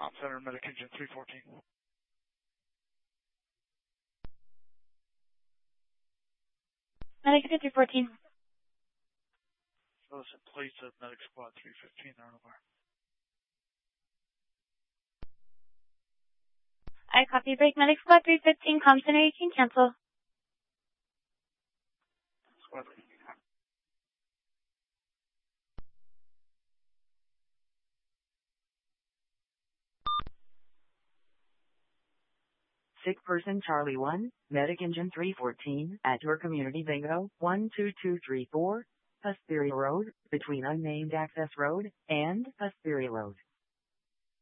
Comp Center, Medic Engine 314. Medic Engine 314. Show us in place of Medic Squad 315 there, over. I copy break. Medic Squad 315, Comp Center 18, cancel. Squad 315. Sick person Charlie 1, Medic Engine 314, at your community bingo, 12234, Hesperia Road, between unnamed access road and Hesperia Road.